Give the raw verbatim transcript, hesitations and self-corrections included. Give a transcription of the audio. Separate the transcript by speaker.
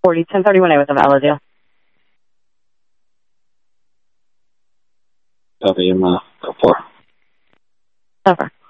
Speaker 1: forty, ten thirty-one A was a valid deal.
Speaker 2: Copy, I'm uh, go for.
Speaker 1: Over.